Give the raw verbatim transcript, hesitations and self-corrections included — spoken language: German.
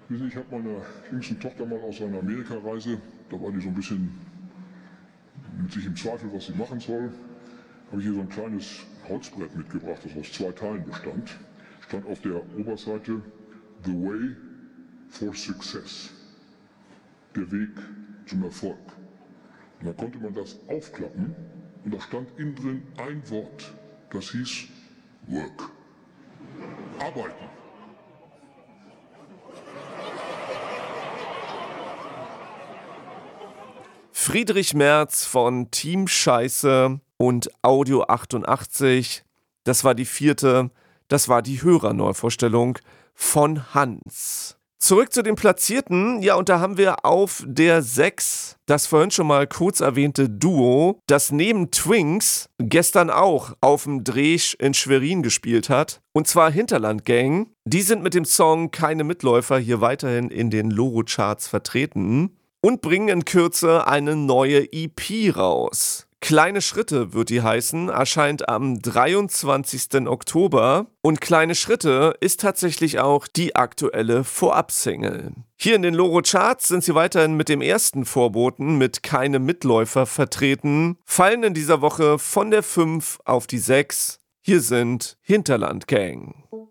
Wissen Sie, ich habe meiner jüngsten Tochter mal aus einer Amerikareise, da war die so ein bisschen mit sich im Zweifel, was sie machen soll, habe ich hier so ein kleines Holzbrett mitgebracht, das aus zwei Teilen bestand. Stand auf der Oberseite The Way for Success, der Weg zum Erfolg. Und dann konnte man das aufklappen und da stand innen drin ein Wort, das hieß Work. Arbeiten. Friedrich Merz von Team Scheiße und Audio achtundachtzig. Das war die vierte, das war die Hörerneuvorstellung von Hans. Zurück zu den Platzierten. Ja, und da haben wir auf der sechs das vorhin schon mal kurz erwähnte Duo, das neben Twinks gestern auch auf dem Dresch in Schwerin gespielt hat. Und zwar Hinterland Gang. Die sind mit dem Song Keine Mitläufer hier weiterhin in den Loro-Charts vertreten und bringen in Kürze eine neue E P raus. Kleine Schritte wird die heißen, erscheint am dreiundzwanzigsten Oktober und Kleine Schritte ist tatsächlich auch die aktuelle Vorab-Single. Hier in den Loro-Charts sind sie weiterhin mit dem ersten Vorboten mit Keine Mitläufer vertreten, fallen in dieser Woche von der fünf auf die sechs. Hier sind Hinterland Gang.